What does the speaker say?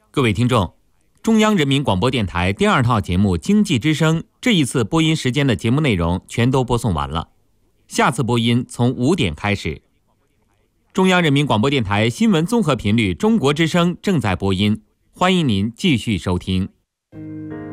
各位听众，中央人民广播电台第二套节目《经济之声》这一次播音时间的节目内容全都播送完了，下次播音从5点开始。中央人民广播电台新闻综合频率中国之声正在播音，欢迎您继续收听。